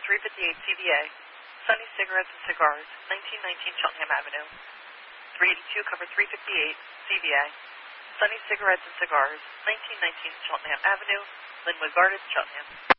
358 CVA, Sunny Cigarettes and Cigars, 1919 Cheltenham Avenue. 382 cover 358 CVA, Sunny Cigarettes and Cigars, 1919 Cheltenham Avenue, Linwood Gardens, Cheltenham.